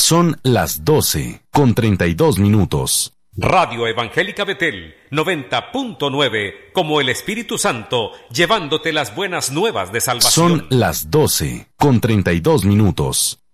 Son las 12:32. Radio Evangélica Betel 90.9, como el Espíritu Santo, llevándote las buenas nuevas de salvación. Son las 12:32.